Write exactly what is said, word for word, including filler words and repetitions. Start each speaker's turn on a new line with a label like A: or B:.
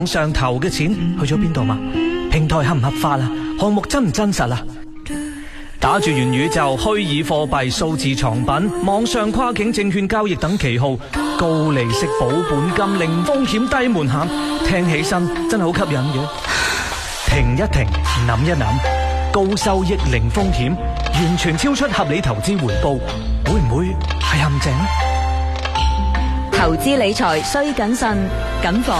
A: 上投嘅錢去咗邊度嘛？平台合唔合法啊？項目真唔真實啊？打住元宇宙、虛擬貨幣、數字藏品、網上跨境證券交易等旗號，高利息、保本金、零風險、低門檻，聽起身真係好吸引嘅。停一停，諗一諗，高收益、零風險，完全超出合理投資回報，會唔會係陷阱呢？
B: 投資理財需謹慎，謹防